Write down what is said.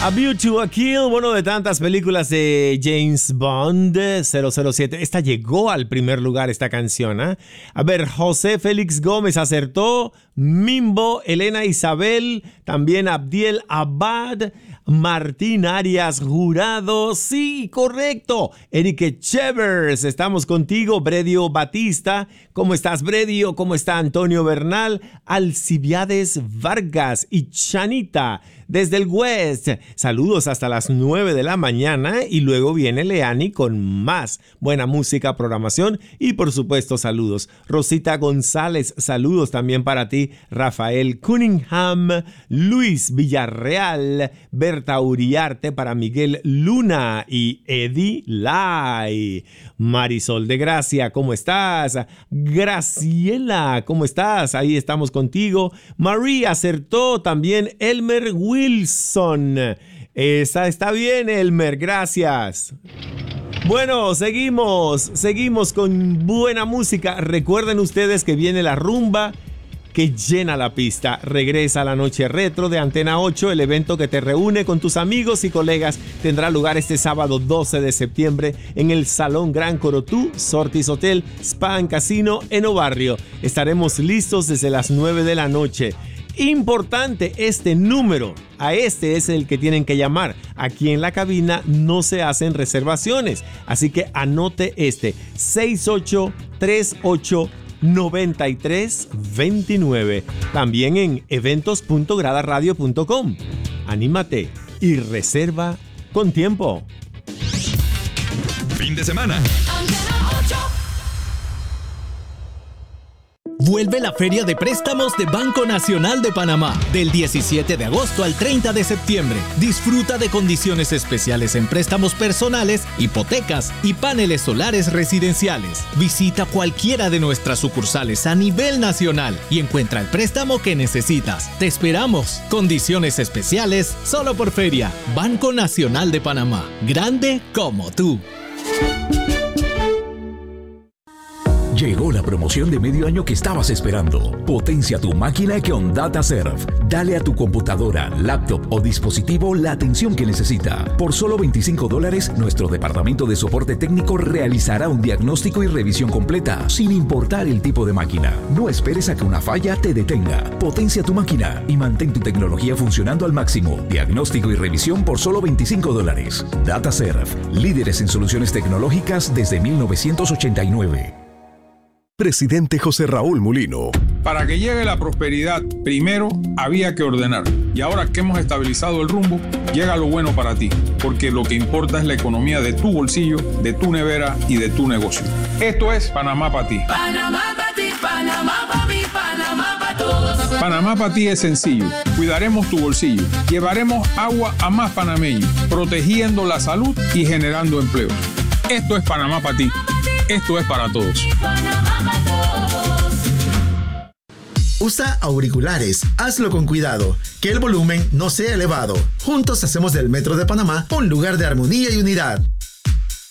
A View to a Kill, bueno, de tantas películas de James Bond, 007. Esta llegó al primer lugar, esta canción, ¿eh? A ver, José Félix Gómez acertó, Mimbo, Elena Isabel, también Abdiel Abad, Martín Arias Jurado, sí, correcto. Enrique Chevers, estamos contigo. Bredio Batista, ¿cómo estás, Bredio? ¿Cómo está Antonio Bernal? Alcibiades Vargas y Chanita desde el West. Saludos hasta las 9 de la mañana y luego viene Leani con más buena música, programación y por supuesto saludos. Rosita González, saludos también para ti. Rafael Cunningham, Luis Villarreal, Berta Uriarte, para Miguel Luna y Eddie Lai. Marisol de Gracia, ¿cómo estás? Graciela, ¿cómo estás? Ahí estamos contigo. María acertó también. Elmer Wilson. Esa está bien, Elmer, gracias. Bueno, seguimos con buena música. Recuerden ustedes que viene la rumba que llena la pista. Regresa la noche retro de Antena 8, el evento que te reúne con tus amigos y colegas. Tendrá lugar este sábado 12 de septiembre en el Salón Gran Corotú, Sortis Hotel, Spa and Casino en Obarrio. Estaremos listos desde las 9 de la noche. Importante, este número, a este es el que tienen que llamar. Aquí en la cabina no se hacen reservaciones, así que anote este: 6838-9329. También en eventos.gradaradio.com. Anímate y reserva con tiempo. Fin de semana. Vuelve la Feria de Préstamos de Banco Nacional de Panamá del 17 de agosto al 30 de septiembre. Disfruta de condiciones especiales en préstamos personales, hipotecas y paneles solares residenciales. Visita cualquiera de nuestras sucursales a nivel nacional y encuentra el préstamo que necesitas. Te esperamos. Condiciones especiales solo por Feria. Banco Nacional de Panamá. Grande como tú. Llegó la promoción de medio año que estabas esperando. Potencia tu máquina con DataServe. Dale a tu computadora, laptop o dispositivo la atención que necesita. Por solo $25, nuestro departamento de soporte técnico realizará un diagnóstico y revisión completa, sin importar el tipo de máquina. No esperes a que una falla te detenga. Potencia tu máquina y mantén tu tecnología funcionando al máximo. Diagnóstico y revisión por solo $25. DataServe, líderes en soluciones tecnológicas desde 1989. Presidente José Raúl Mulino. Para que llegue la prosperidad, primero había que ordenar. Y ahora que hemos estabilizado el rumbo, llega lo bueno para ti. Porque lo que importa es la economía de tu bolsillo, de tu nevera y de tu negocio. Esto es Panamá para ti. Panamá para ti, Panamá para mí, Panamá para todos. Panamá para ti es sencillo. Cuidaremos tu bolsillo. Llevaremos agua a más panameños, protegiendo la salud y generando empleo. Esto es Panamá para ti. Esto es para todos. Usa auriculares, hazlo con cuidado, que el volumen no sea elevado. Juntos hacemos del Metro de Panamá un lugar de armonía y unidad.